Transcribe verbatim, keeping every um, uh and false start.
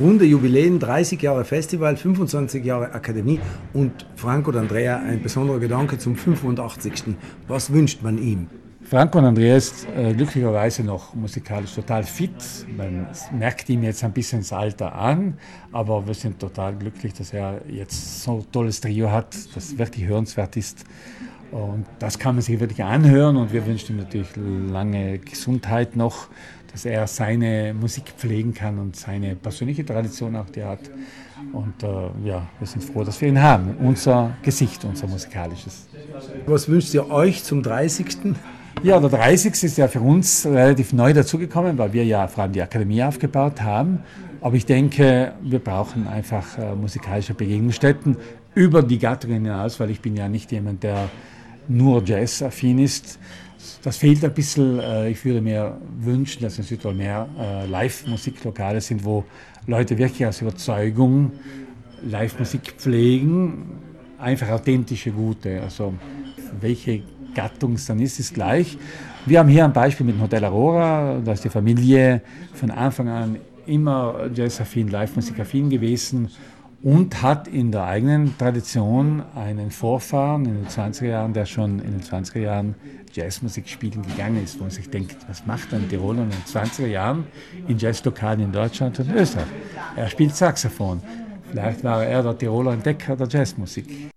runde Jubiläen, dreißig Jahre Festival, fünfundzwanzig Jahre Akademie und Franco D'Andrea, ein besonderer Gedanke zum fünfundachtzigsten Was wünscht man ihm? Franco D'Andrea ist äh, glücklicherweise noch musikalisch total fit. Man merkt ihm jetzt ein bisschen das Alter an, aber wir sind total glücklich, dass er jetzt so ein tolles Trio hat, das wirklich hörenswert ist. Und das kann man sich wirklich anhören und wir wünschen ihm natürlich lange Gesundheit noch, dass er seine Musik pflegen kann und seine persönliche Tradition auch, die er hat. Und äh, ja, wir sind froh, dass wir ihn haben, unser Gesicht, unser musikalisches. Was wünscht ihr euch zum dreißigsten? Ja, der dreißigste ist ja für uns relativ neu dazugekommen, weil wir ja vor allem die Akademie aufgebaut haben. Aber ich denke, wir brauchen einfach äh, musikalische Begegnungsstätten über die Gattungen hinaus, weil ich bin ja nicht jemand, der nur Jazz-affin ist. Das fehlt ein bisschen. Äh, ich würde mir wünschen, dass in Südtirol mehr äh, Live-Musiklokale sind, wo Leute wirklich aus Überzeugung Live-Musik pflegen, einfach authentische, gute. Also welche Gattung es dann ist, ist gleich. Wir haben hier ein Beispiel mit dem Hotel Aurora, da ist die Familie von Anfang an immer Jazz-affin, Live-Musik-affin gewesen und hat in der eigenen Tradition einen Vorfahren in den zwanziger Jahren, der schon in den zwanziger Jahren Jazzmusik spielen gegangen ist, wo man sich denkt, was macht ein Tiroler in den zwanziger Jahren in Jazzlokalen in Deutschland und Österreich? Er spielt Saxophon. Vielleicht war er der Tiroler Entdecker der Jazzmusik.